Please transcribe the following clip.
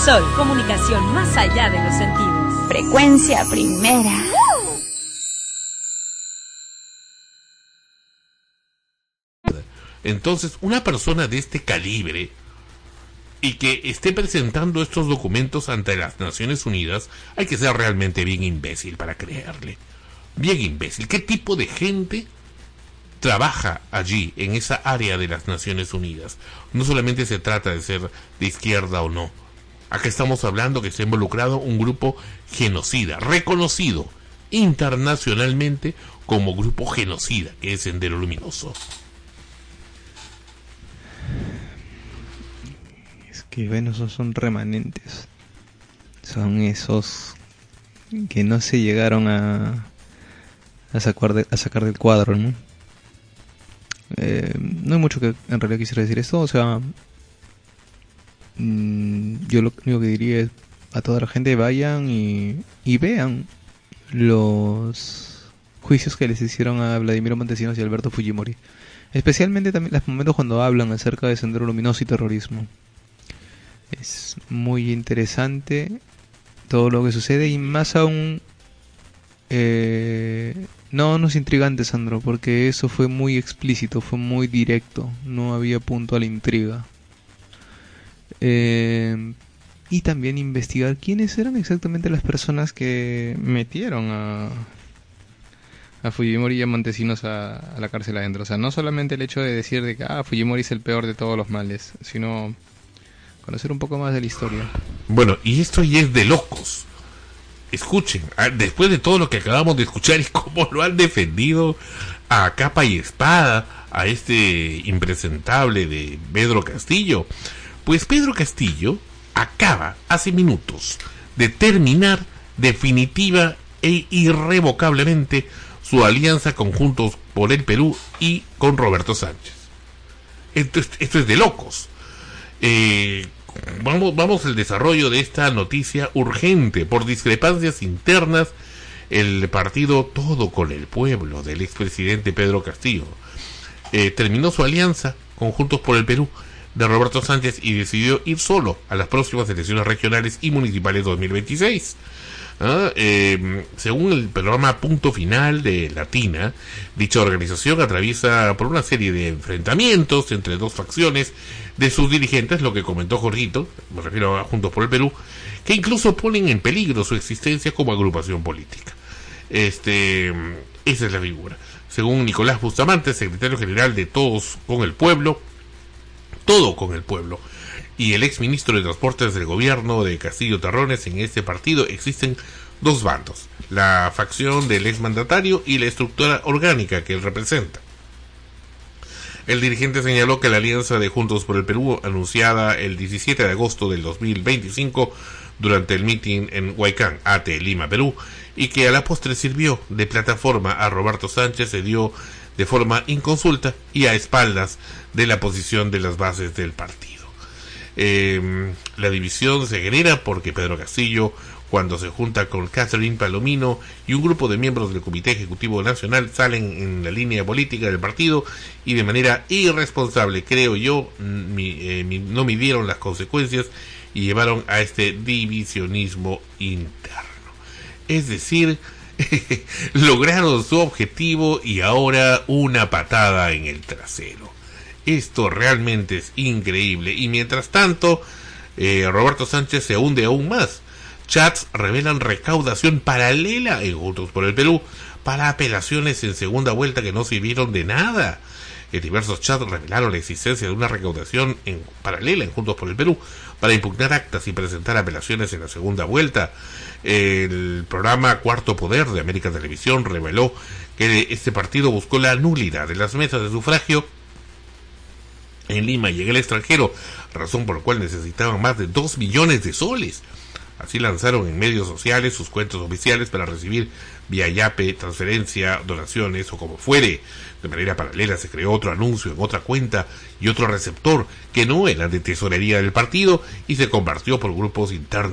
Sol, comunicación más allá de los sentidos. Frecuencia primera. Entonces, una persona de este calibre y que esté presentando estos documentos ante las Naciones Unidas, hay que ser realmente bien imbécil para creerle. Bien imbécil. ¿Qué tipo de gente trabaja allí, en esa área de las Naciones Unidas? No solamente se trata de ser de izquierda o no. Acá estamos hablando que está involucrado un grupo genocida, reconocido internacionalmente como grupo genocida, que es Sendero Luminoso. Es que bueno, esos son remanentes. Son esos que no se llegaron a sacar del cuadro, ¿no? No hay mucho que en realidad quisiera decir esto, o sea, yo lo único que diría es a toda la gente vayan y vean los juicios que les hicieron a Vladimiro Montesinos y Alberto Fujimori, especialmente también los momentos cuando hablan acerca de Sendero Luminoso y terrorismo. Es muy interesante todo lo que sucede y más aún no es intrigante, Sandro, porque eso fue muy explícito, fue muy directo, no había punto a la intriga. Y también investigar quiénes eran exactamente las personas que metieron a Fujimori y a Montesinos a la cárcel adentro. O sea, no solamente el hecho de decir de que Fujimori es el peor de todos los males, sino conocer un poco más de la historia. Bueno, y esto ya es de locos. Escuchen, después de todo lo que acabamos de escuchar y cómo lo han defendido a capa y espada a este impresentable de Pedro Castillo, pues Pedro Castillo acaba hace minutos de terminar definitiva e irrevocablemente su alianza con Juntos por el Perú y con Roberto Sánchez. Esto es de locos. Vamos al desarrollo de esta noticia urgente. Por discrepancias internas, el partido Todo con el Pueblo del expresidente Pedro Castillo terminó su alianza con Juntos por el Perú de Roberto Sánchez y decidió ir solo a las próximas elecciones regionales y municipales 2026. Según el programa Punto Final de Latina, dicha organización atraviesa por una serie de enfrentamientos entre dos facciones de sus dirigentes, lo que comentó Jorgito, me refiero a Juntos por el Perú, que incluso ponen en peligro su existencia como agrupación política. Esa es la figura. Según Nicolás Bustamante, secretario general de Todo con el Pueblo, y el exministro de Transportes del gobierno de Castillo Terrones, en este partido existen dos bandos: la facción del exmandatario y la estructura orgánica que él representa. El dirigente señaló que la alianza de Juntos por el Perú, anunciada el 17 de agosto del 2025 durante el meeting en Huaycán, ATE, Lima, Perú, y que a la postre sirvió de plataforma a Roberto Sánchez, se dio de forma inconsulta y a espaldas de la posición de las bases del partido. La división se genera porque Pedro Castillo, cuando se junta con Catherine Palomino y un grupo de miembros del Comité Ejecutivo Nacional, salen en la línea política del partido y de manera irresponsable, creo yo, no midieron las consecuencias y llevaron a este divisionismo interno. Es decir, lograron su objetivo y ahora una patada en el trasero. Esto realmente es increíble. Y mientras tanto, Roberto Sánchez se hunde aún más. Chats revelan recaudación paralela en Juntos por el Perú para apelaciones en segunda vuelta que no sirvieron de nada. Diversos chats revelaron la existencia de una recaudación paralela en Juntos por el Perú para impugnar actas y presentar apelaciones en la segunda vuelta. El programa Cuarto Poder de América Televisión reveló que este partido buscó la nulidad de las mesas de sufragio en Lima y en el extranjero, razón por la cual necesitaban más de 2 millones de soles. Así lanzaron en medios sociales sus cuentas oficiales para recibir vía Yape, transferencia, donaciones o como fuere. De manera paralela se creó otro anuncio en otra cuenta y otro receptor que no era de tesorería del partido y se compartió por grupos internos